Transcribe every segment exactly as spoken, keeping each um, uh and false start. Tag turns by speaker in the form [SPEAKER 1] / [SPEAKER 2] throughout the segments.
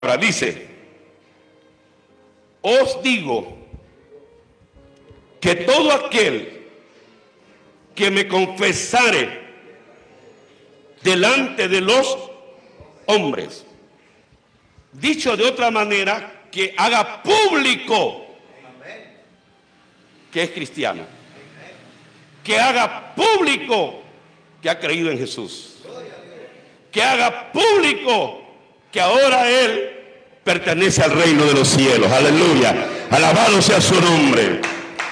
[SPEAKER 1] dice: os digo que todo aquel que me confesare delante de los hombres, dicho de otra manera, que haga público que es cristiano, que haga público que ha creído en Jesús, que haga público que ahora él pertenece al reino de los cielos. Aleluya, alabado sea su nombre.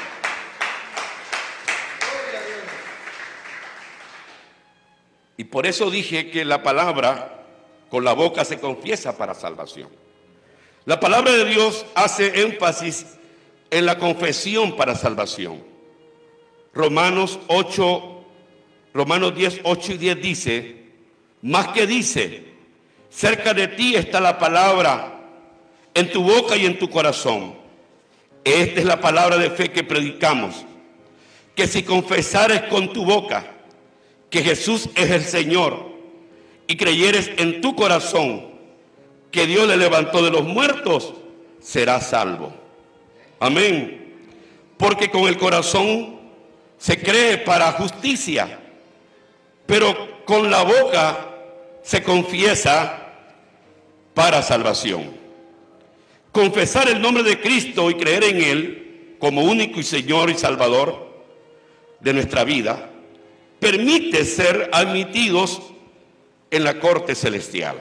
[SPEAKER 1] Y por eso dije que la palabra con la boca se confiesa para salvación. La palabra de Dios hace énfasis en la confesión para salvación. Romanos ocho, Romanos diez, ocho y diez dice: más que dice, cerca de ti está la palabra, en tu boca y en tu corazón. Esta es la palabra de fe que predicamos, que si confesares con tu boca que Jesús es el Señor y creyeres en tu corazón que Dios le levantó de los muertos, serás salvo. Amén. Porque con el corazón se cree para justicia, pero con la boca se confiesa para salvación. Confesar el nombre de Cristo y creer en Él como único y Señor y Salvador de nuestra vida permite ser admitidos en la corte celestial.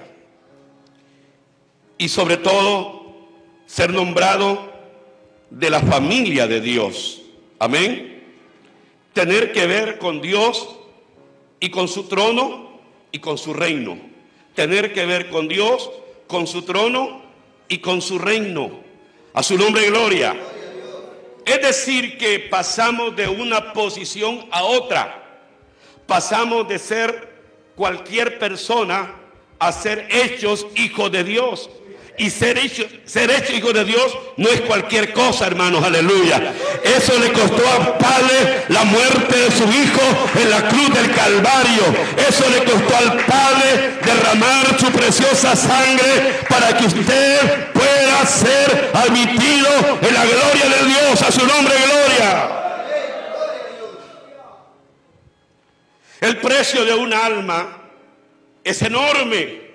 [SPEAKER 1] Y sobre todo, ser nombrado de la familia de Dios. Amén. Tener que ver con Dios y con su trono y con su reino. Tener que ver con Dios, con su trono y con su reino. A su nombre gloria. Es decir, que pasamos de una posición a otra. Pasamos de ser cualquier persona a ser hechos hijos de Dios. Y ser hecho, ser hecho hijo de Dios no es cualquier cosa, hermanos, aleluya. Eso le costó al Padre la muerte de su Hijo en la cruz del Calvario. Eso le costó al Padre derramar su preciosa sangre para que usted pueda ser admitido en la gloria de Dios. A su nombre, gloria. El precio de un alma es enorme.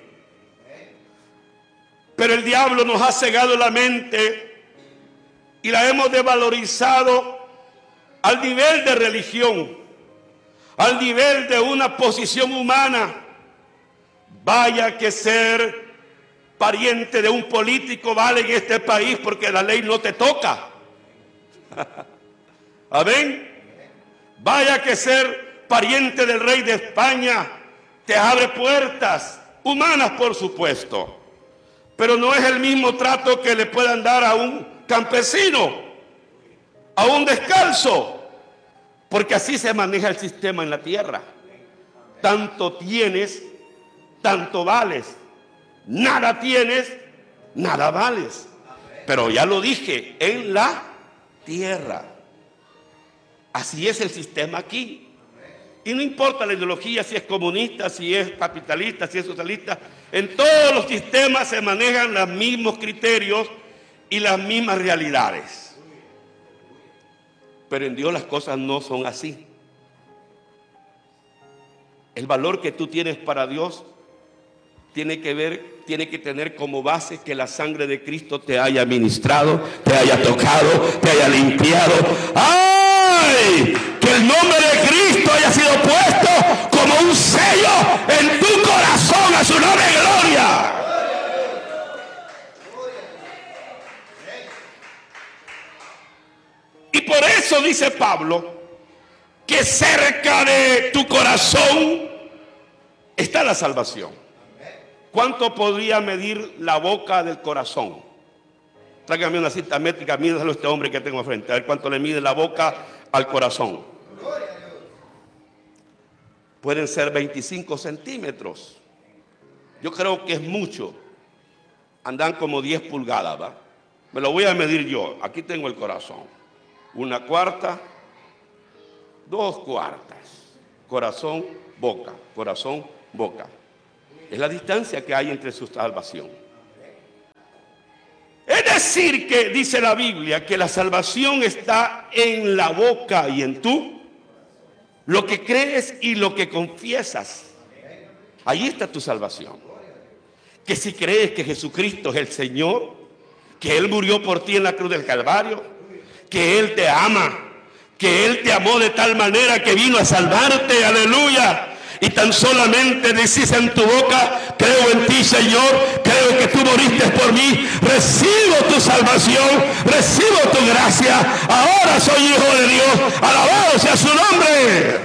[SPEAKER 1] Pero el diablo nos ha cegado la mente y la hemos devalorizado al nivel de religión, al nivel de una posición humana. Vaya que ser pariente de un político vale en este país porque la ley no te toca. Amén. Vaya que ser pariente del rey de España te abre puertas humanas, por supuesto. Pero no es el mismo trato que le puedan dar a un campesino, a un descalzo, porque así se maneja el sistema en la tierra. Tanto tienes, tanto vales. Nada tienes, nada vales. Pero ya lo dije, en la tierra. Así es el sistema aquí. Y no importa la ideología, si es comunista, si es capitalista, si es socialista. En todos los sistemas se manejan los mismos criterios y las mismas realidades. Pero en Dios las cosas no son así. El valor que tú tienes para Dios tiene que ver, tiene que tener como base que la sangre de Cristo te haya ministrado, te haya tocado, te haya limpiado. ¡Ay! Que el nombre de Cristo haya sido puesto como un sello en tu corazón. A su nombre, gloria. Y por eso dice Pablo que cerca de tu corazón está la salvación. ¿Cuánto podría medir la boca del corazón? Tráigame una cinta métrica, mídalo a este hombre que tengo frente, a ver cuánto le mide la boca al corazón. Pueden ser veinticinco centímetros. Yo creo que es mucho. Andan como diez pulgadas, ¿va? Me lo voy a medir yo. Aquí tengo el corazón. Una cuarta, dos cuartas. Corazón, boca. Corazón, boca. Es la distancia que hay entre su salvación. decir que dice la Biblia que la salvación está en la boca y en tú, lo que crees y lo que confiesas. Ahí está tu salvación. Que si crees que Jesucristo es el Señor, que Él murió por ti en la cruz del Calvario, que Él te ama, que Él te amó de tal manera que vino a salvarte, aleluya. Y tan solamente decís en tu boca: creo en ti, Señor, creo que tú moriste por mí, recibo tu salvación, recibo tu gracia, ahora soy hijo de Dios, alabado sea su nombre.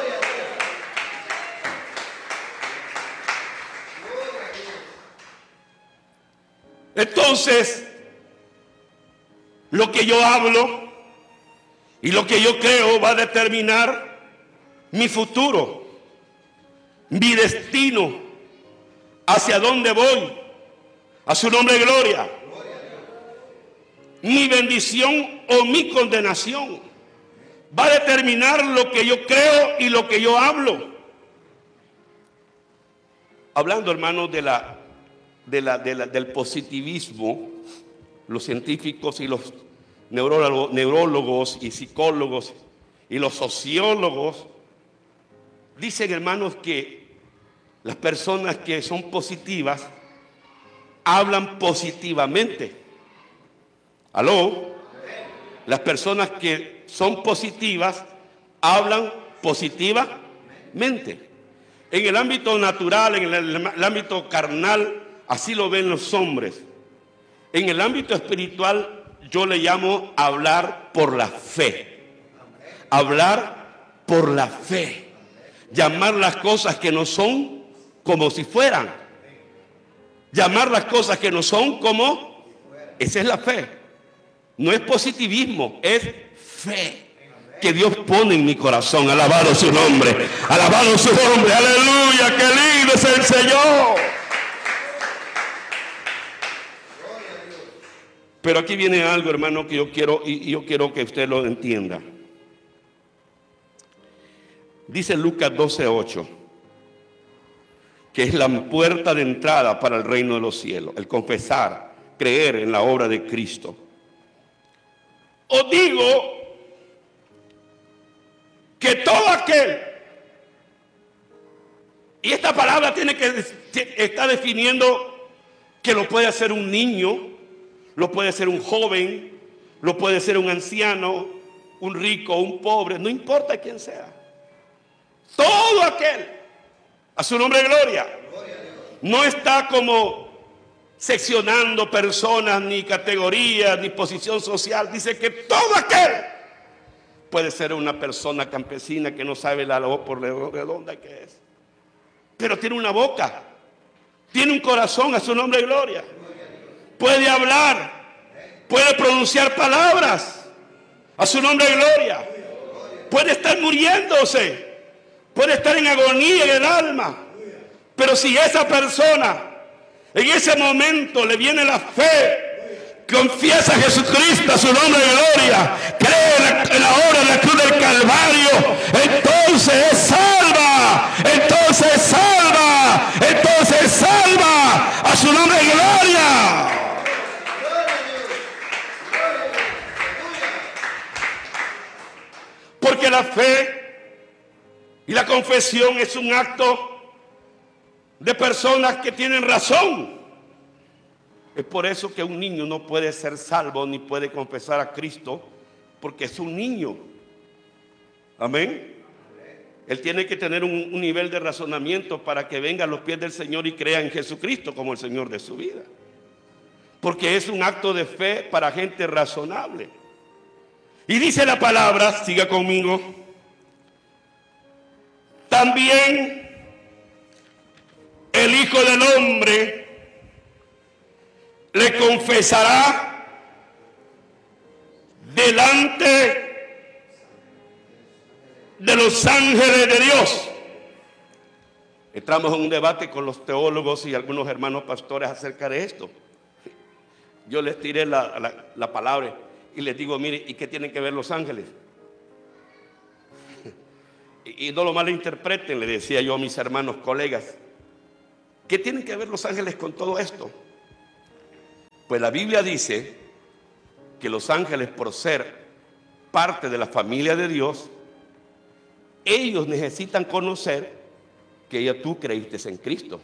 [SPEAKER 1] Entonces, lo que yo hablo y lo que yo creo va a determinar mi futuro, mi destino, hacia dónde voy. A su nombre gloria. Mi bendición o mi condenación va a determinar lo que yo creo y lo que yo hablo. Hablando, hermanos, de la, de la, de la, del positivismo, los científicos y los neurólogos, neurólogos y psicólogos y los sociólogos dicen, hermanos, que las personas que son positivas hablan positivamente. ¿Aló? Las personas que son positivas hablan positivamente. En el ámbito natural, en el, el ámbito carnal, así lo ven los hombres. En el ámbito espiritual, yo le llamo hablar por la fe. Hablar por la fe. Llamar las cosas que no son como si fueran. Llamar las cosas que no son como... Esa es la fe. No es positivismo, es fe que Dios pone en mi corazón. Alabado su nombre, alabado su nombre, aleluya, qué lindo es el Señor. Pero aquí viene algo, hermano, que yo quiero, y yo quiero que usted lo entienda. Dice Lucas doce ocho, que es la puerta de entrada para el reino de los cielos, el confesar, creer en la obra de Cristo. Os digo que todo aquel, y esta palabra tiene que está definiendo que lo puede hacer un niño, lo puede ser un joven, lo puede ser un anciano, un rico, un pobre, no importa quién sea. Todo aquel, a su nombre gloria, no está como seccionando personas, ni categorías, ni posición social. Dice que todo aquel puede ser una persona campesina que no sabe la labor por redonda que es, pero tiene una boca, tiene un corazón, a su nombre gloria. Puede hablar, puede pronunciar palabras, a su nombre gloria. Puede estar muriéndose, puede estar en agonía en el alma, pero si esa persona en ese momento le viene la fe, confiesa a Jesucristo, a su nombre de gloria, cree en la, en la obra de la cruz del Calvario, entonces es salva, entonces es salva, entonces es salva, a su nombre de gloria. Porque la fe y la confesión es un acto de personas que tienen razón. Es por eso que un niño no puede ser salvo ni puede confesar a Cristo, porque es un niño. Amén. Él tiene que tener un, un nivel de razonamiento para que venga a los pies del Señor y crea en Jesucristo como el Señor de su vida. Porque es un acto de fe para gente razonable. Y dice la palabra, siga conmigo, también el Hijo del Hombre le confesará delante de los ángeles de Dios. Entramos en un debate con los teólogos y algunos hermanos pastores acerca de esto. Yo les tiré la, la, la palabra y les digo, mire, ¿y qué tienen que ver los ángeles? Y, y no lo malinterpreten, le decía yo a mis hermanos colegas. ¿Qué tienen que ver los ángeles con todo esto? Pues la Biblia dice que los ángeles, por ser parte de la familia de Dios, ellos necesitan conocer que ya tú creíste en Cristo.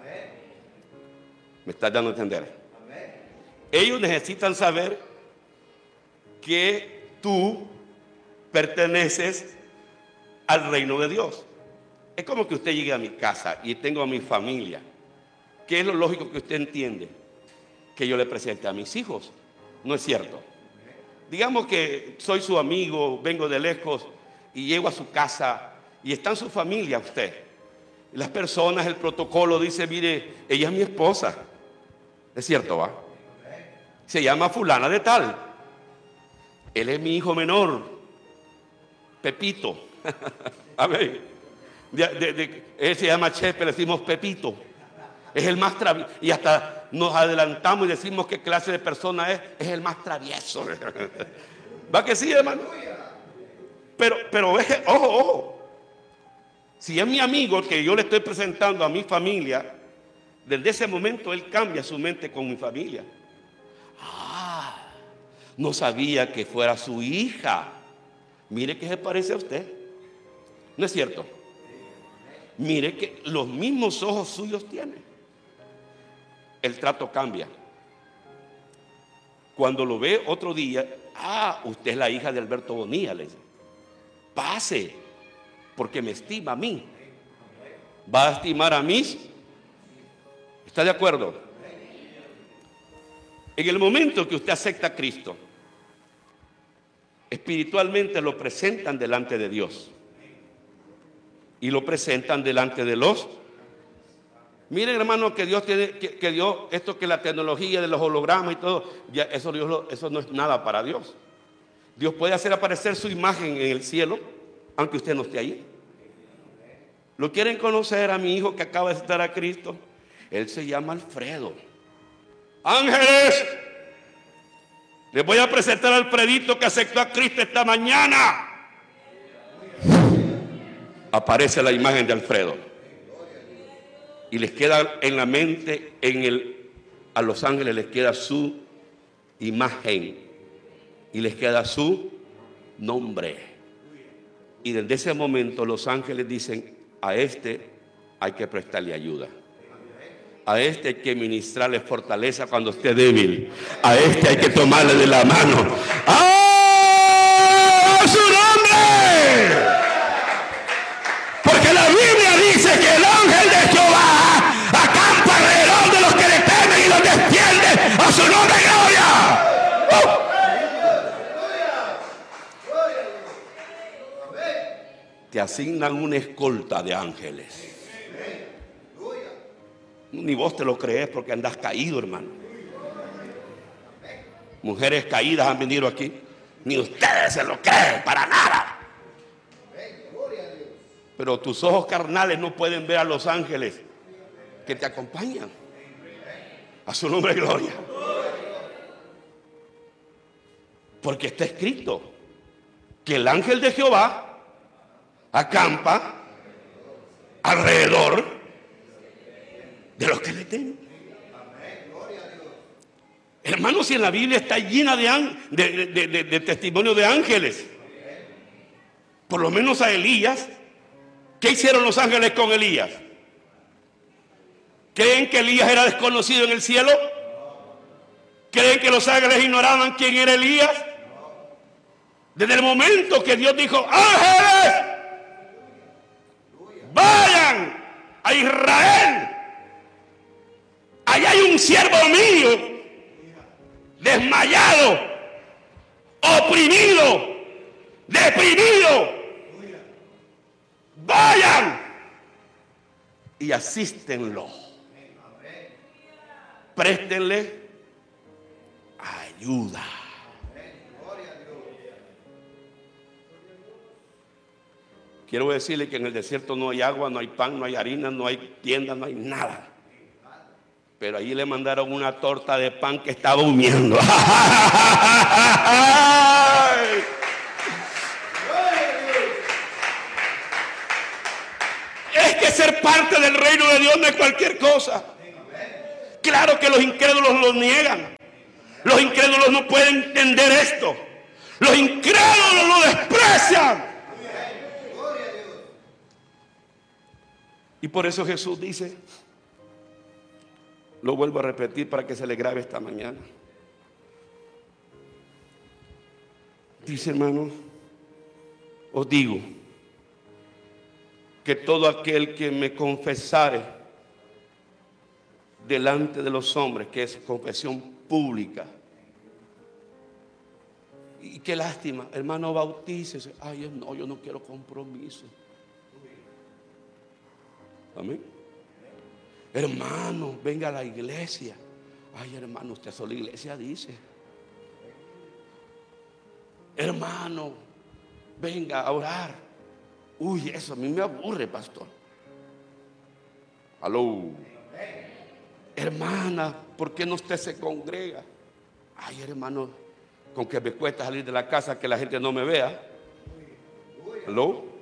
[SPEAKER 1] ¿Me estás dando a entender? Ellos necesitan saber que tú perteneces al reino de Dios. Es como que usted llegue a mi casa y tengo a mi familia. ¿Qué es lo lógico que usted entiende? Que yo le presente a mis hijos. ¿No es cierto? Digamos que soy su amigo, vengo de lejos y llego a su casa y está en su familia usted. Las personas, el protocolo dice, mire, ella es mi esposa. ¿Es cierto, va? Se llama fulana de tal. Él es mi hijo menor, Pepito. Amén. De, de, de, él se llama Chepe, le decimos Pepito. Es el más travieso. Y hasta nos adelantamos y decimos qué clase de persona es. Es el más travieso. ¿Va que sí, hermano? Pero, pero ojo, ojo. Si es mi amigo que yo le estoy presentando a mi familia, desde ese momento él cambia su mente con mi familia. Ah, no sabía que fuera su hija. Mire que se parece a usted. ¿No es cierto? Mire que los mismos ojos suyos tiene. El trato cambia. Cuando lo ve otro día, ah, usted es la hija de Alberto Bonilla, le dice. Pase, porque me estima a mí. ¿Va a estimar a mí? ¿Está de acuerdo? En el momento que usted acepta a Cristo, espiritualmente lo presentan delante de Dios. Y lo presentan delante de los. Miren, hermano, que Dios tiene, que, que Dios, esto que la tecnología de los hologramas y todo, ya eso, Dios lo, eso no es nada para Dios. Dios puede hacer aparecer su imagen en el cielo, aunque usted no esté ahí. ¿Lo quieren conocer a mi hijo que acaba de aceptar a Cristo? Él se llama Alfredo. Ángeles, les voy a presentar a Alfredito que aceptó a Cristo esta mañana. Aparece la imagen de Alfredo y les queda en la mente, en el, a los ángeles les queda su imagen y les queda su nombre. Y desde ese momento los ángeles dicen, a este hay que prestarle ayuda, a este hay que ministrarle fortaleza cuando esté débil, a este hay que tomarle de la mano. ¡Ah! ¡Su nombre! Porque la Biblia dice que el ángel de Jehová acampa alrededor de los que le temen y los defiende a su nombre, gloria. ¡Oh! Te asignan una escolta de ángeles. Ni vos te lo crees porque andas caído, hermano. Mujeres caídas han venido aquí. Ni ustedes se lo creen para nada. Pero tus ojos carnales no pueden ver a los ángeles que te acompañan. A su nombre, gloria. Porque está escrito que el ángel de Jehová acampa alrededor de los que le temen. Hermanos, si en la Biblia está llena de, de, de, de, de testimonio de ángeles, por lo menos a Elías. ¿Qué hicieron los ángeles con Elías? ¿Creen que Elías era desconocido en el cielo? ¿Creen que los ángeles ignoraban quién era Elías? Desde el momento que Dios dijo, ángeles, vayan a Israel. Allá hay un siervo mío, desmayado, oprimido, deprimido. Vayan y asístenlo. Préstenle ayuda. Quiero decirle que en el desierto no hay agua, no hay pan, no hay harina, no hay tienda, no hay nada. Pero allí le mandaron una torta de pan que estaba humeando. Es que ser parte del reino de Dios no es cualquier cosa. Claro que los incrédulos lo niegan. Los incrédulos no pueden entender esto. Los incrédulos lo desprecian. Y por eso Jesús dice, lo vuelvo a repetir para que se le grabe esta mañana. Dice, hermano, os digo que todo aquel que me confesare delante de los hombres, que es confesión pública. Y qué lástima, hermano, bautícese. Ay, no, yo no quiero compromiso. Amén. Hermano, venga a la iglesia. Ay, hermano, usted solo la iglesia dice. Hermano, venga a orar. Uy, eso a mí me aburre, pastor. Aló. Hermana, ¿por qué no usted se congrega? Ay, hermano, con que me cuesta salir de la casa que la gente no me vea. Aló.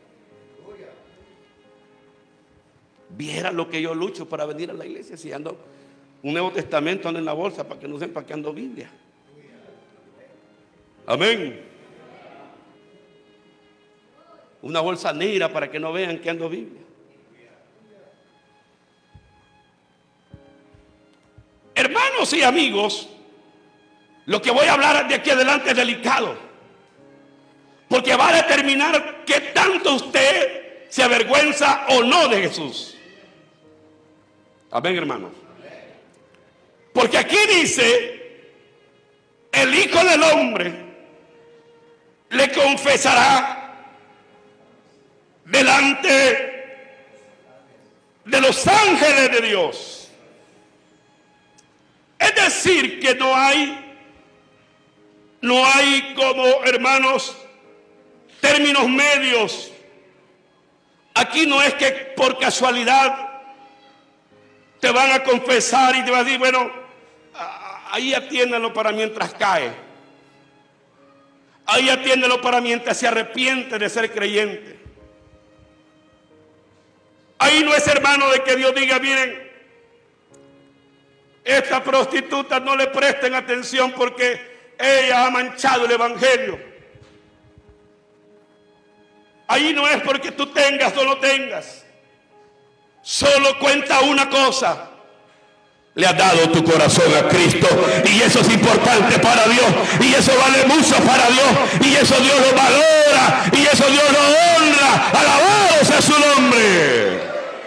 [SPEAKER 1] Viera lo que yo lucho para venir a la iglesia. Si ando un Nuevo Testamento ando en la bolsa para que no sepan que ando Biblia. Amén. Una bolsa negra para que no vean que ando Biblia. Hermanos y amigos, lo que voy a hablar de aquí adelante es delicado, porque va a determinar qué tanto usted se avergüenza o no de Jesús. Amén, hermanos. Porque aquí dice, el Hijo del Hombre le confesará delante de los ángeles de Dios. Es decir, que no hay, no hay como, hermanos, términos medios. Aquí no es que por casualidad te van a confesar y te van a decir, bueno, ahí atiéndalo para mientras cae. Ahí atiéndelo para mientras se arrepiente de ser creyente. Ahí no es, hermano, de que Dios diga, miren, esta prostituta no le presten atención porque ella ha manchado el evangelio. Ahí no es porque tú tengas o no tengas. Solo cuenta una cosa: le has dado tu corazón a Cristo, y eso es importante para Dios, y eso vale mucho para Dios, y eso Dios lo valora, y eso Dios lo honra. Alabado sea su nombre.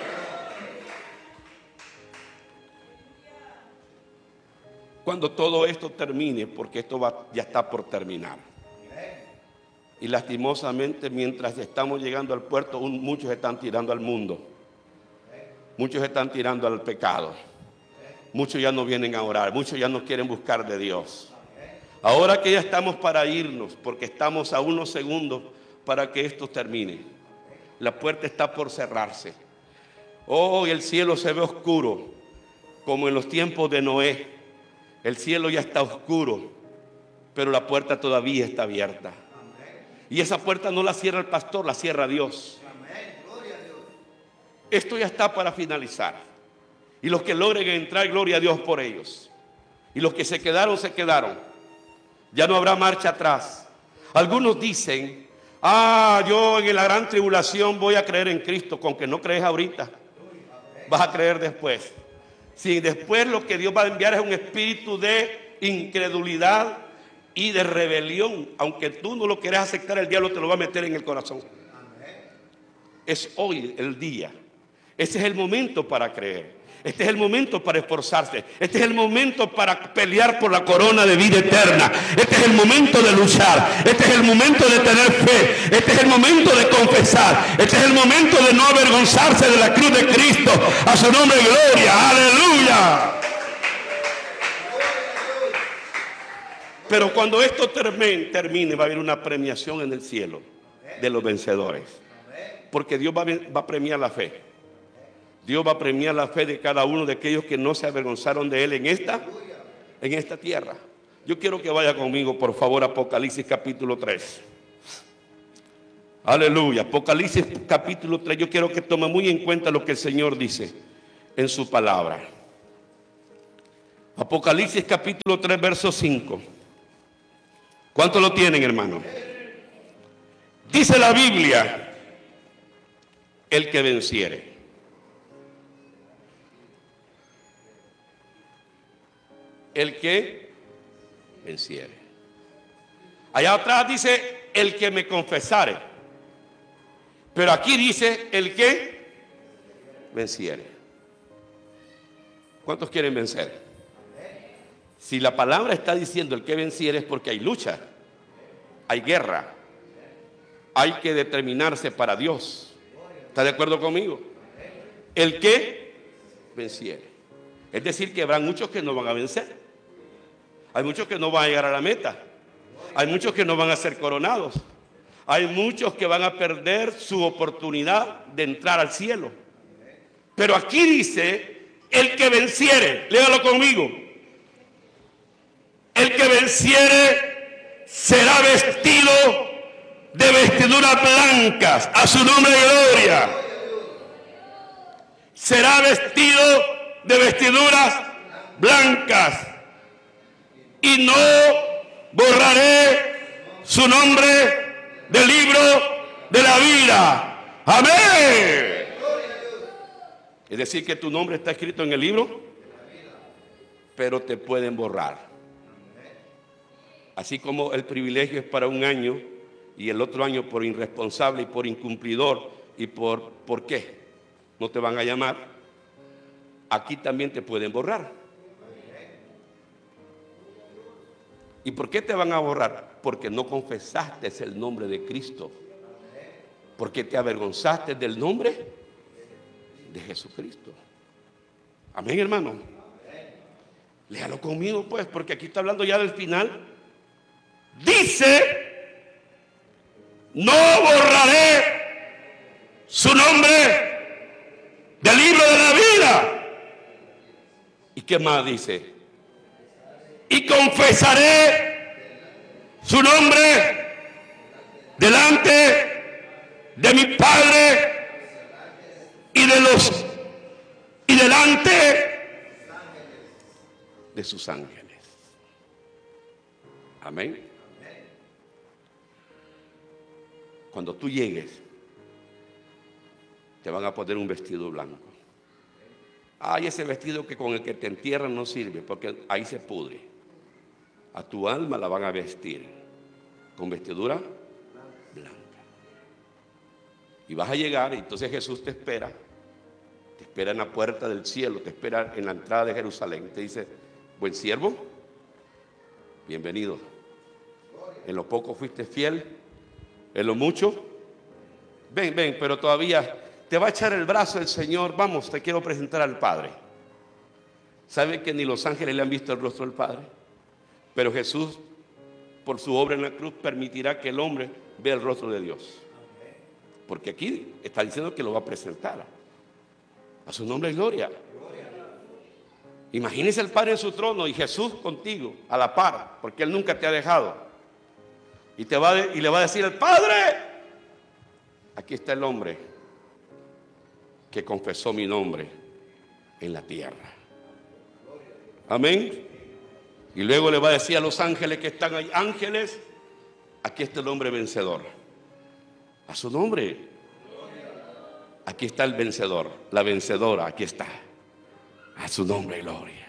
[SPEAKER 1] Cuando todo esto termine, porque esto va, ya está por terminar, y lastimosamente mientras estamos llegando al puerto, muchos están tirando al mundo, muchos están tirando al pecado, muchos ya no vienen a orar, muchos ya no quieren buscar de Dios. Ahora que ya estamos para irnos, porque estamos a unos segundos para que esto termine, la puerta está por cerrarse. Oh, y el cielo se ve oscuro, como en los tiempos de Noé. El cielo ya está oscuro, pero la puerta todavía está abierta. Y esa puerta no la cierra el pastor, la cierra Dios. Esto ya está para finalizar. Y los que logren entrar, gloria a Dios por ellos. Y los que se quedaron, se quedaron. Ya no habrá marcha atrás. Algunos dicen, ah, yo en la gran tribulación voy a creer en Cristo. Con que no crees ahorita, vas a creer después. Si después lo que Dios va a enviar es un espíritu de incredulidad y de rebelión, aunque tú no lo quieras aceptar, el diablo te lo va a meter en el corazón. Es hoy el día. Ese es el momento para creer. Este es el momento para esforzarse. Este es el momento para pelear por la corona de vida eterna. Este es el momento de luchar. Este es el momento de tener fe. Este es el momento de confesar. Este es el momento de no avergonzarse de la cruz de Cristo. A su nombre, gloria. Aleluya. Pero cuando esto termine, termine, va a haber una premiación en el cielo de los vencedores. Porque Dios va a, va a premiar la fe. Dios va a premiar la fe de cada uno de aquellos que no se avergonzaron de Él en esta, en esta tierra. Yo quiero que vaya conmigo, por favor, a Apocalipsis capítulo tres. Aleluya. Apocalipsis capítulo tres. Yo quiero que tome muy en cuenta lo que el Señor dice en su palabra. Apocalipsis capítulo tres, verso cinco. ¿Cuánto lo tienen, hermano? Dice la Biblia: el que venciere. El que venciere. Allá atrás dice: el que me confesare. Pero aquí dice: el que venciere. ¿Cuántos quieren vencer? Si la palabra está diciendo el que venciere, es porque hay lucha, hay guerra, hay que determinarse para Dios. ¿Está de acuerdo conmigo? El que venciere. Es decir, que habrá muchos que no van a vencer. Hay muchos que no van a llegar a la meta. Hay muchos que no van a ser coronados. Hay muchos que van a perder su oportunidad de entrar al cielo. Pero aquí dice: el que venciere. Léalo conmigo. El que venciere será vestido de vestiduras blancas. A su nombre de gloria. Será vestido de vestiduras blancas. Y no borraré su nombre del libro de la vida. Amén. Es decir, que tu nombre está escrito en el libro, pero te pueden borrar. Así como el privilegio es para un año y el otro año por irresponsable y por incumplidor y por ¿por qué? No te van a llamar. Aquí también te pueden borrar. ¿Y por qué te van a borrar? Porque no confesaste el nombre de Cristo. Porque te avergonzaste del nombre de Jesucristo. Amén, hermano. Léalo conmigo, pues, porque aquí está hablando ya del final. Dice: no borraré su nombre del libro de la vida. ¿Y qué más dice? Y confesaré su nombre delante de mi Padre y de los y delante de sus ángeles. Amén. Cuando tú llegues, te van a poner un vestido blanco. Ay, ese vestido que con el que te entierran no sirve, porque ahí se pudre. A tu alma la van a vestir con vestidura blanca. Y vas a llegar, y entonces Jesús te espera. Te espera en la puerta del cielo, te espera en la entrada de Jerusalén. Te dice: buen siervo, bienvenido. En lo poco fuiste fiel, en lo mucho, ven, ven, pero todavía te va a echar el brazo el Señor. Vamos, te quiero presentar al Padre. ¿Sabe que ni los ángeles le han visto el rostro del Padre? Pero Jesús, por su obra en la cruz, permitirá que el hombre vea el rostro de Dios. Porque aquí está diciendo que lo va a presentar. A su nombre y gloria. Imagínese el Padre en su trono y Jesús contigo, a la par, porque Él nunca te ha dejado. Y, te va de, y le va a decir al Padre: aquí está el hombre que confesó mi nombre en la tierra. Amén. Y luego le va a decir a los ángeles que están ahí: ángeles, aquí está el hombre vencedor. A su nombre. Aquí está el vencedor, la vencedora, aquí está. A su nombre, gloria.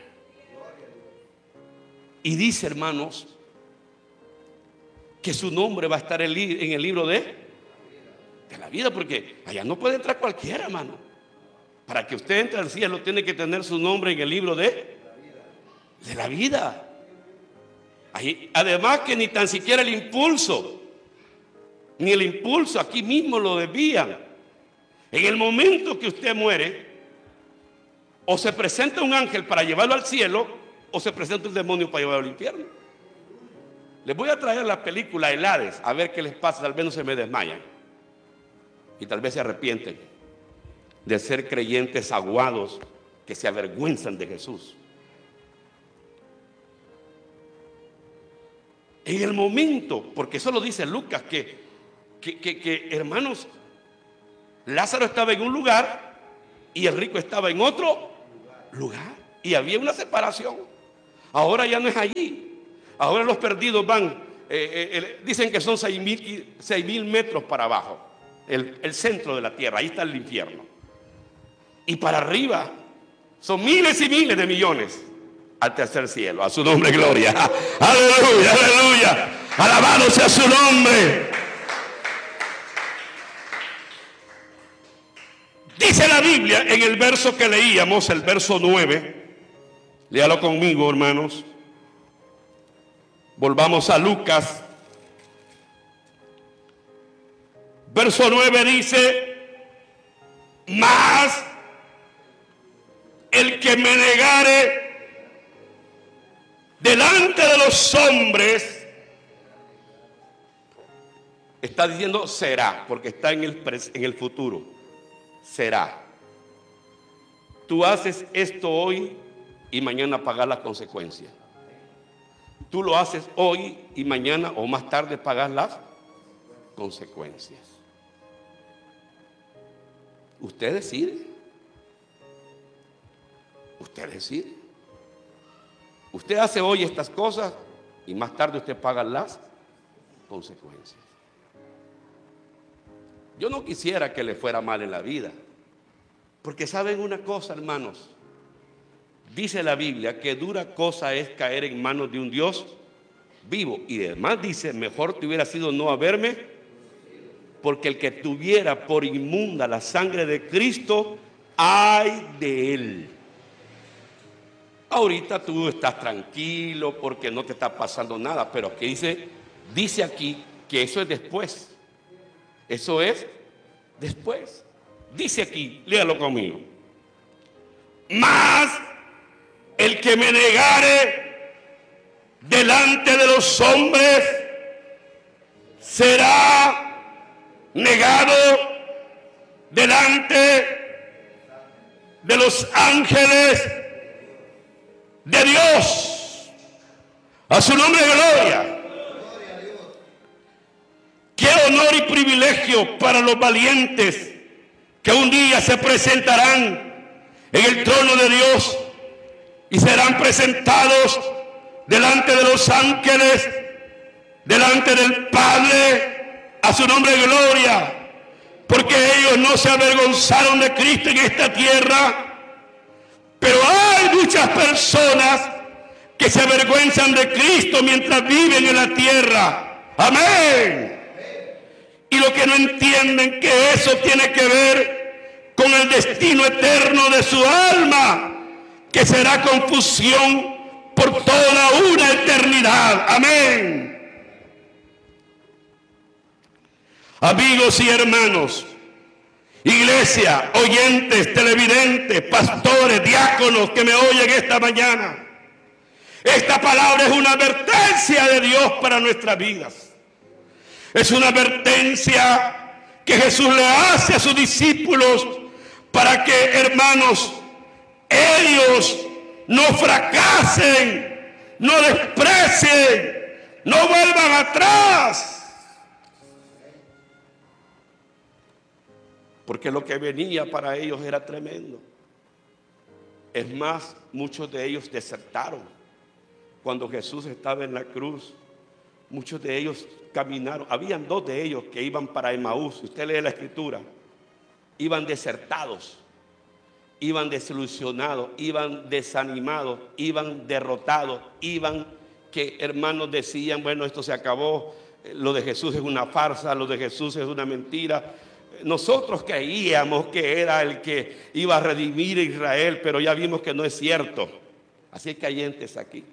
[SPEAKER 1] Y dice, hermanos, que su nombre va a estar en el libro de, de la vida, porque allá no puede entrar cualquiera, hermano. Para que usted entre al cielo tiene que tener su nombre en el libro de, de la vida. Ahí, además que ni tan siquiera el impulso, ni el impulso aquí mismo lo desvían. En el momento que usted muere, o se presenta un ángel para llevarlo al cielo, o se presenta un demonio para llevarlo al infierno. Les voy a traer la película El Hades, a ver qué les pasa. Tal vez no se me desmayan y tal vez se arrepienten de ser creyentes aguados que se avergüenzan de Jesús. En el momento, porque eso lo dice Lucas, que, que, que, que hermanos, Lázaro estaba en un lugar y el rico estaba en otro lugar, y había una separación. Ahora ya no es allí. Ahora los perdidos van, eh, eh, dicen que son seis mil metros para abajo, el, el centro de la tierra, ahí está el infierno. Y para arriba son miles y miles de millones al tercer cielo. A su nombre gloria. Aleluya, aleluya. Alabado sea su nombre. Dice la Biblia en el verso que leíamos, el verso nueve. Léalo conmigo, hermanos. Volvamos a Lucas. Verso nueve dice: mas el que me negare delante de los hombres, está diciendo será, porque está en el, en el futuro. Será. Tú haces esto hoy y mañana pagas las consecuencias. Tú lo haces hoy y mañana o más tarde pagas las consecuencias. Usted decide. Usted decide. Usted hace hoy estas cosas y más tarde usted paga las consecuencias. Yo no quisiera que le fuera mal en la vida, porque saben una cosa, hermanos, dice la Biblia que dura cosa es caer en manos de un Dios vivo, y además dice: mejor te hubiera sido no haberme, porque el que tuviera por inmunda la sangre de Cristo, ay de él. Ahorita tú estás tranquilo porque no te está pasando nada, pero aquí dice, dice aquí que eso es después. Eso es después. Dice aquí, léalo conmigo: mas el que me negare delante de los hombres será negado delante de los ángeles de Dios. A su nombre de gloria. Qué honor y privilegio para los valientes que un día se presentarán en el trono de Dios y serán presentados delante de los ángeles, delante del Padre. A su nombre de gloria, porque ellos no se avergonzaron de Cristo en esta tierra. Pero hay muchas personas que se avergüenzan de Cristo mientras viven en la tierra. Amén. Y lo que no entienden que eso tiene que ver con el destino eterno de su alma, que será confusión por toda una eternidad. Amén. Amigos y hermanos, iglesia, oyentes, televidentes, pastores, diáconos que me oyen esta mañana, esta palabra es una advertencia de Dios para nuestras vidas. Es una advertencia que Jesús le hace a sus discípulos para que, hermanos, ellos no fracasen, no desprecien, no vuelvan atrás. Porque lo que venía para ellos era tremendo. Es más, muchos de ellos desertaron. Cuando Jesús estaba en la cruz, muchos de ellos caminaron. Habían dos de ellos que iban para Emaús. Usted lee la escritura. Iban desertados, iban desilusionados, iban desanimados, iban derrotados, iban que hermanos decían: bueno, esto se acabó, lo de Jesús es una farsa, lo de Jesús es una mentira. Nosotros creíamos que era el que iba a redimir a Israel, pero ya vimos que no es cierto. Así hay creyentes aquí.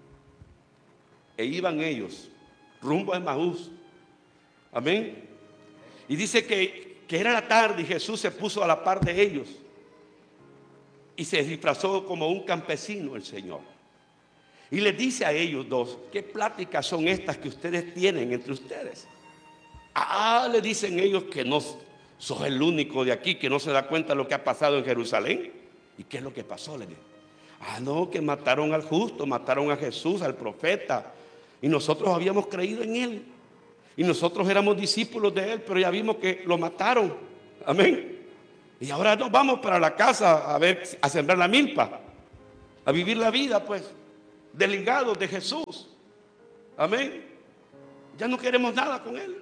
[SPEAKER 1] E iban ellos rumbo a Emaús. Amén. Y dice que, que era la tarde y Jesús se puso a la par de ellos. Y se disfrazó como un campesino el Señor. Y les dice a ellos dos: ¿qué pláticas son estas que ustedes tienen entre ustedes? Ah, le dicen ellos que no sos el único de aquí que no se da cuenta de lo que ha pasado en Jerusalén. ¿Y qué es lo que pasó? Le digo: ah, no, que mataron al justo, mataron a Jesús, al profeta. Y nosotros habíamos creído en él. Y nosotros éramos discípulos de él, pero ya vimos que lo mataron. Amén. Y ahora nos vamos para la casa a ver, a sembrar la milpa, a vivir la vida, pues. desligados de Jesús. Amén. Ya no queremos nada con Él.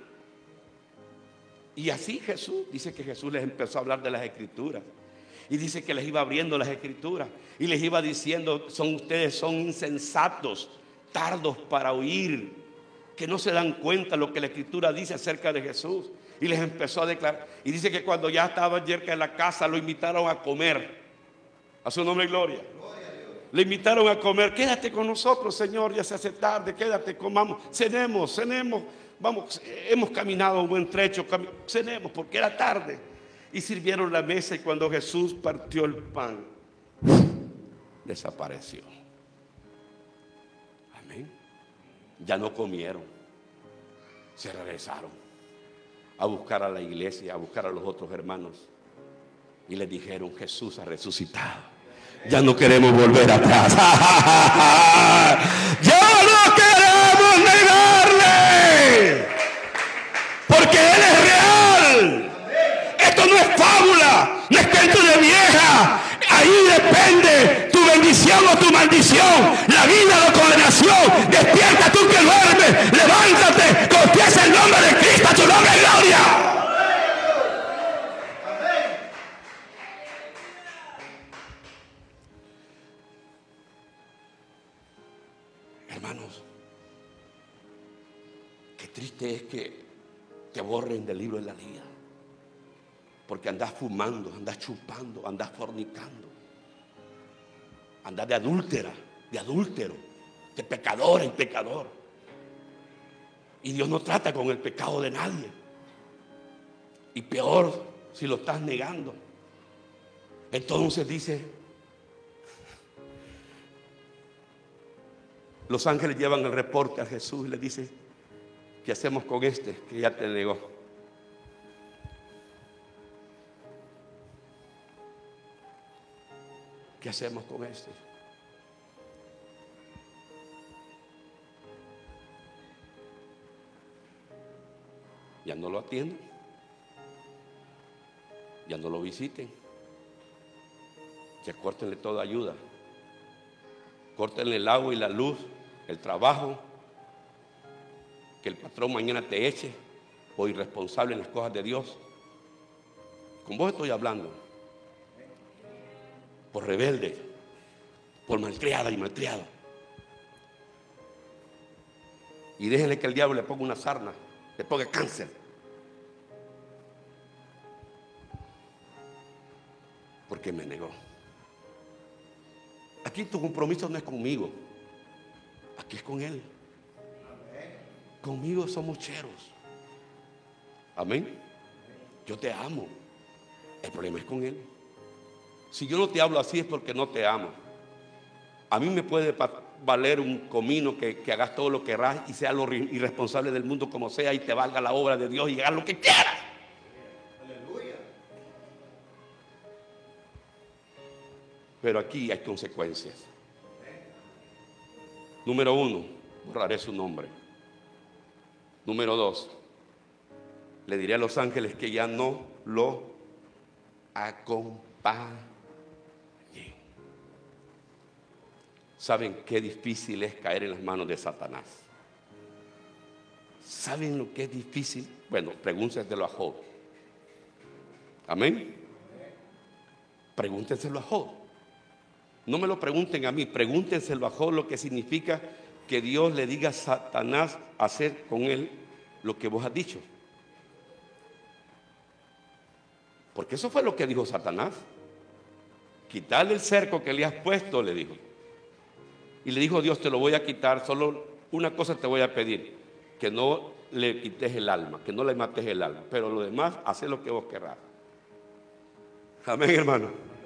[SPEAKER 1] Y así Jesús, dice que Jesús les empezó a hablar de las Escrituras. Y dice que les iba abriendo las Escrituras. Y les iba diciendo, son ustedes son insensatos, tardos para oír, que no se dan cuenta lo que la Escritura dice acerca de Jesús. Y les empezó a declarar. Y dice que cuando ya estaban cerca de la casa, lo invitaron a comer. A su nombre y gloria. Le invitaron a comer. Quédate con nosotros, Señor, ya se hace tarde. Quédate, comamos, cenemos, cenemos. Vamos, hemos caminado un buen trecho, cam- cenemos porque era tarde. Y sirvieron la mesa y cuando Jesús partió el pan, desapareció. Amén. Ya no comieron. Se regresaron a buscar a la iglesia, a buscar a los otros hermanos. Y les dijeron, Jesús ha resucitado. Ya no queremos volver atrás. Ya no queremos negarle. Porque Él es real. Esto no es fábula, no es cuento de vieja. Ahí depende tu bendición o tu maldición, la vida o la condenación. Despierta tú que duermes, levántate, confiesa el nombre de Cristo, a tu nombre y gloria. Hermanos, qué triste es que te borren del libro de la vida. Porque andás fumando, andás chupando, andás fornicando. Andás de adúltera, de adúltero, de pecador en pecador. Y Dios no trata con el pecado de nadie. Y peor si lo estás negando. Entonces dice, los ángeles llevan el reporte a Jesús y le dicen, ¿qué hacemos con este que ya te negó? ¿Qué hacemos con este? Ya no lo atienden, ya no lo visiten, ya córtenle toda ayuda, córtenle el agua y la luz, el trabajo, que el patrón mañana te eche por irresponsable en las cosas de Dios. Con vos estoy hablando. Por rebelde, por malcriada y malcriado. Y déjenle que el diablo le ponga una sarna, le ponga cáncer. Porque me negó. Aquí tu compromiso no es conmigo, aquí es con Él. Conmigo somos cheros. Amén. Yo te amo. El problema es con Él. Si yo no te hablo así es porque no te amo. A mí me puede valer un comino que, que hagas todo lo que querrás y sea lo irresponsable del mundo como sea y te valga la obra de Dios y hagas lo que quieras. Aleluya. Pero aquí hay consecuencias. Número uno, borraré su nombre. Número dos, le diré a los ángeles que ya no lo acompañen. ¿Saben qué difícil es caer en las manos de Satanás? ¿Saben lo que es difícil? Bueno, pregúntenselo a Job. Amén. Pregúntenselo a Job. No me lo pregunten a mí, pregúntenselo a Job lo que significa que Dios le diga a Satanás hacer con él lo que vos has dicho. Porque eso fue lo que dijo Satanás. Quitarle el cerco que le has puesto, le dijo. Y le dijo Dios, te lo voy a quitar, solo una cosa te voy a pedir, que no le quites el alma, que no le mates el alma, pero lo demás, haz lo que vos querrás. Amén, hermano.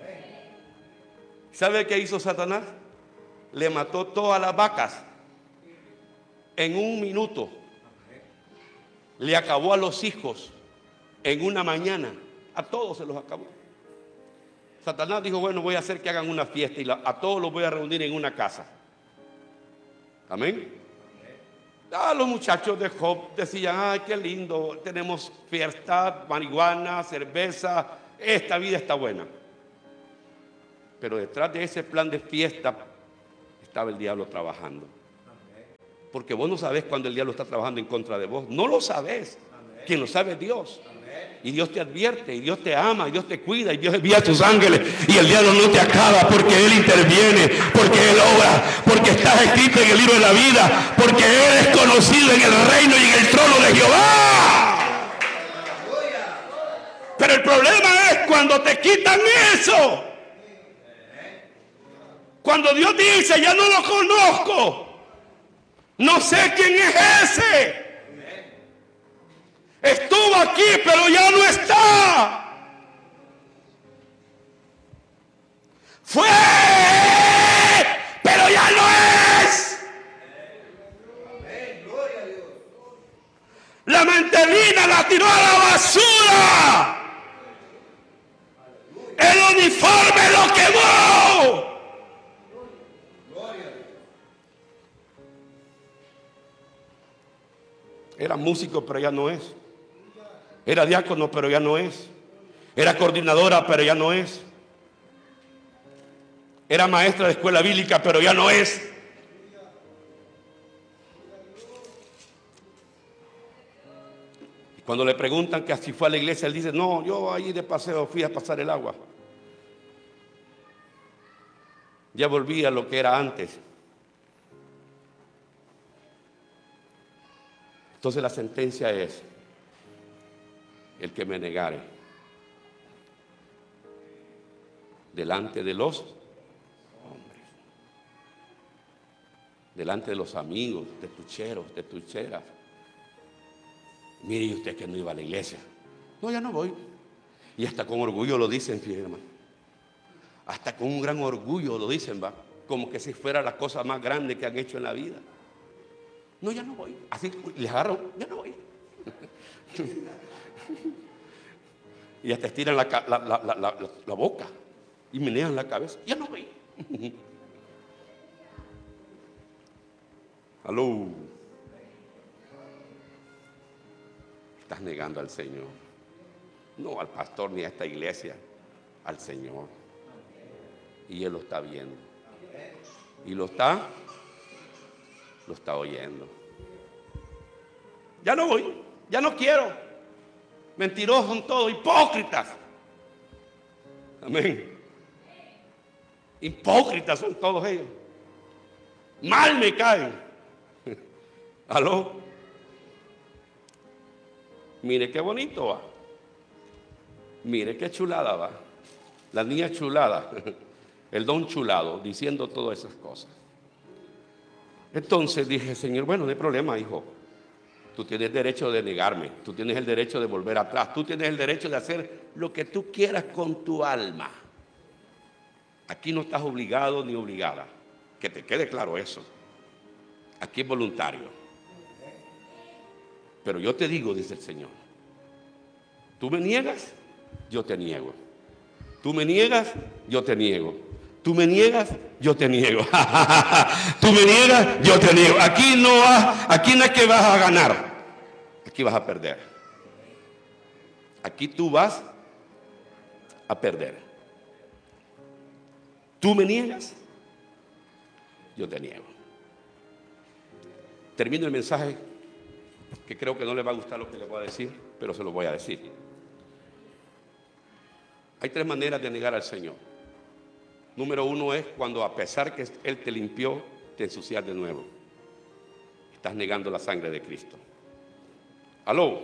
[SPEAKER 1] ¿Sabe qué hizo Satanás? Le mató todas las vacas en un minuto. Le acabó a los hijos en una mañana. A todos se los acabó. Satanás dijo, bueno, voy a hacer que hagan una fiesta y la, a todos los voy a reunir en una casa. Amén. Ah, los muchachos de Job decían, ay, qué lindo, tenemos fiesta, marihuana, cerveza, esta vida está buena. Pero detrás de ese plan de fiesta estaba el diablo trabajando. Porque vos no sabés cuando el diablo está trabajando en contra de vos. No lo sabés. Quien lo sabe es Dios. Y Dios te advierte, y Dios te ama, y Dios te cuida, y Dios envía a sus ángeles, y el diablo no te acaba, porque Él interviene, porque Él obra, porque estás escrito en el libro de la vida, porque eres conocido en el reino y en el trono de Jehová. Pero el problema es cuando te quitan eso. Cuando Dios dice, ya no lo conozco, no sé quién es ese. Estuvo aquí, pero ya no está. Fue, pero ya no es. La mantelina la tiró a la basura. El uniforme lo quemó. Era músico, pero ya no es. Era diácono, pero ya no es. Era coordinadora, pero ya no es. Era maestra de escuela bíblica, pero ya no es. Y cuando le preguntan que así fue a la iglesia, él dice, no, yo ahí de paseo fui a pasar el agua. Ya volví a lo que era antes. Entonces la sentencia es, el que me negare delante de los hombres, delante de los amigos, de tucheros, de tucheras. Mire usted que no iba a la iglesia. No, ya no voy. Y hasta con orgullo lo dicen, fíjense, hermano. Hasta con un gran orgullo lo dicen, va. Como que si fuera la cosa más grande que han hecho en la vida. No, ya no voy. Así les agarro, ya no voy. Y hasta estiran la, la, la, la, la, la boca y menean la cabeza. Ya no voy. Aló. Estás negando al Señor. No al pastor ni a esta iglesia, al Señor. Y Él lo está viendo. Y lo está, lo está oyendo. Ya no voy, ya no quiero. Mentirosos son todos, hipócritas. Amén. Hipócritas son todos ellos. Mal me caen. ¿Aló? Mire qué bonito va. Mire qué chulada va. La niña chulada. El don chulado, diciendo todas esas cosas. Entonces dije, Señor, bueno, no hay problema, hijo. Tú tienes derecho de negarme, tú tienes el derecho de volver atrás, tú tienes el derecho de hacer lo que tú quieras con tu alma. Aquí no estás obligado ni obligada, que te quede claro eso. Aquí es voluntario. Pero yo te digo, dice el Señor, tú me niegas, yo te niego. Tú me niegas, yo te niego. Tú me niegas, yo te niego. Tú me niegas, yo te niego. Aquí no, vas, aquí no es que vas a ganar. Aquí vas a perder. Aquí tú vas a perder. Tú me niegas, yo te niego. Termino el mensaje, que creo que no le va a gustar lo que le voy a decir, pero se lo voy a decir. Hay tres maneras de negar al Señor. Número uno es cuando, a pesar que Él te limpió, te ensucias de nuevo. Estás negando la sangre de Cristo. ¿Aló?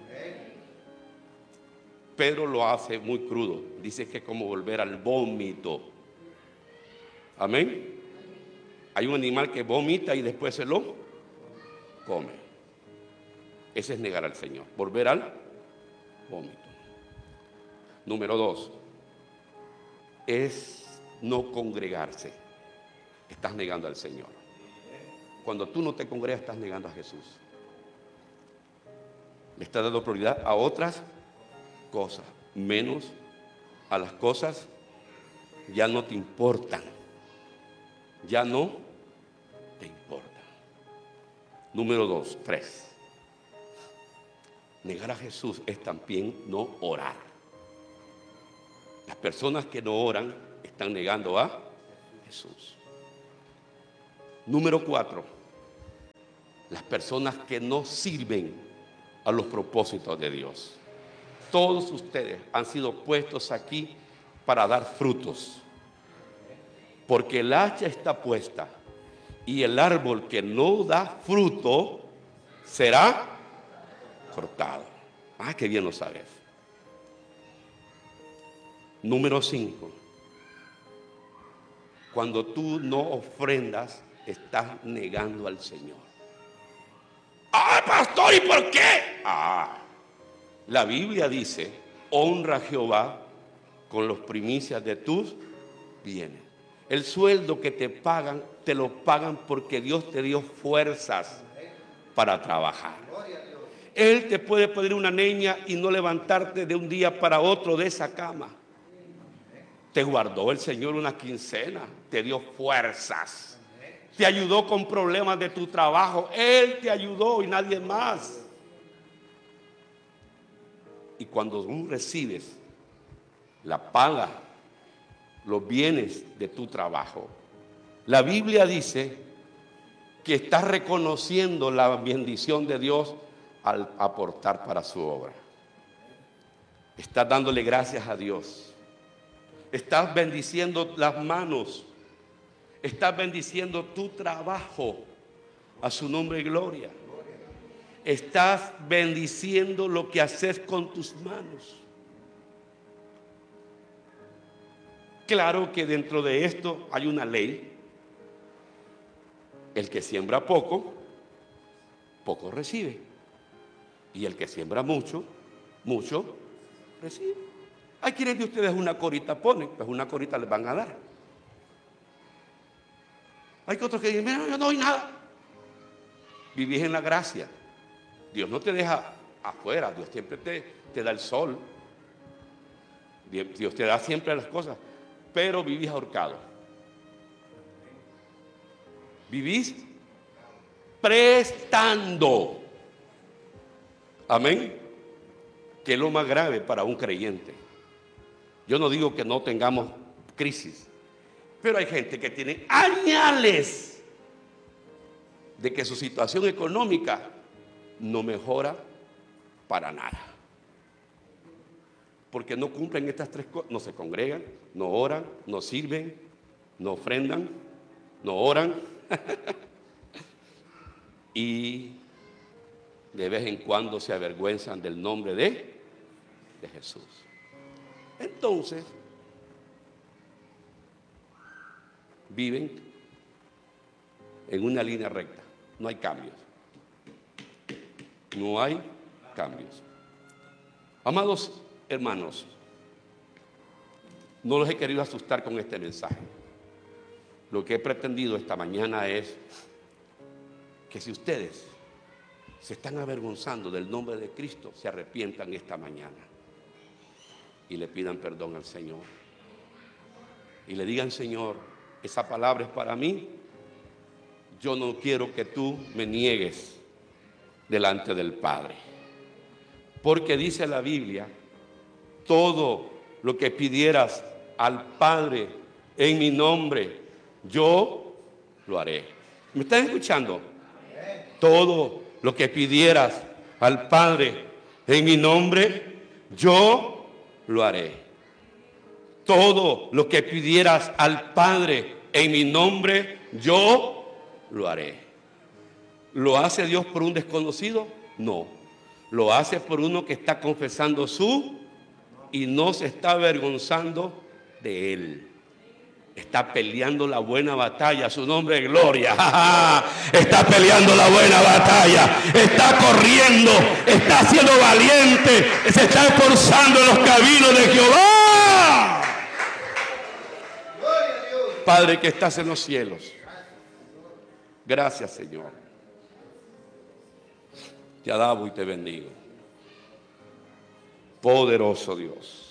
[SPEAKER 1] Pedro lo hace muy crudo. Dice que es como volver al vómito. Amén. Hay un animal que vomita y después se lo come. Ese es negar al Señor. Volver al vómito. Número dos es no congregarse. Estás negando al Señor. Cuando tú no te congregas, estás negando a Jesús. Le estás dando prioridad a otras cosas, menos a las cosas ya no te importan. Ya no te importan. Número dos, tres. Negar a Jesús es también no orar. Las personas que no oran están negando a Jesús. Número cuatro, las personas que no sirven a los propósitos de Dios. Todos ustedes han sido puestos aquí para dar frutos, porque el hacha está puesta y el árbol que no da fruto será cortado. Ah, qué bien lo sabes. Número cinco, cuando tú no ofrendas, estás negando al Señor. ¡Ah, pastor! ¿Y por qué? Ah, la Biblia dice: honra a Jehová con las primicias de tus bienes. El sueldo que te pagan, te lo pagan porque Dios te dio fuerzas para trabajar. Él te puede pedir una niña y no levantarte de un día para otro de esa cama. Te guardó el Señor una quincena, te dio fuerzas, te ayudó con problemas de tu trabajo. Él te ayudó y nadie más. Y cuando tú recibes la paga, los bienes de tu trabajo, la Biblia dice que estás reconociendo la bendición de Dios al aportar para su obra. Estás dándole gracias a Dios. Estás bendiciendo las manos. Estás bendiciendo tu trabajo. A su nombre y gloria. Estás bendiciendo lo que haces con tus manos. Claro que dentro de esto hay una ley. El que siembra poco, poco recibe. Y el que siembra mucho, mucho recibe. Hay quienes de ustedes una corita ponen, pues una corita les van a dar. Hay otros que dicen: mira, yo no doy nada. Vivís en la gracia. Dios no te deja afuera, Dios siempre te, te da el sol. Dios te da siempre las cosas, pero vivís ahorcado. Vivís prestando. Amén. Que es lo más grave para un creyente. Yo no digo que no tengamos crisis, pero hay gente que tiene añales de que su situación económica no mejora para nada. Porque no cumplen estas tres cosas. No se congregan, no oran, no sirven, no ofrendan, no oran. Y de vez en cuando se avergüenzan del nombre de, de Jesús. Entonces, viven en una línea recta. No hay cambios. No hay cambios. Amados hermanos, no los he querido asustar con este mensaje. Lo que he pretendido esta mañana es que si ustedes se están avergonzando del nombre de Cristo, se arrepientan esta mañana y le pidan perdón al Señor. Y le digan: Señor, esa palabra es para mí. Yo no quiero que tú me niegues delante del Padre. Porque dice la Biblia: todo lo que pidieras al Padre en mi nombre, yo lo haré. ¿Me están escuchando? Todo lo que pidieras al Padre en mi nombre, yo lo haré. Todo lo que pidieras al Padre en mi nombre, yo lo haré. ¿Lo hace Dios por un desconocido? No. Lo hace por uno que está confesando su y no se está avergonzando de él. Está peleando la buena batalla, su nombre es gloria. Está peleando la buena batalla, está corriendo, está siendo valiente, se está esforzando en los caminos de Jehová. Padre que estás en los cielos, gracias, Señor. Te alabo y te bendigo. Poderoso Dios.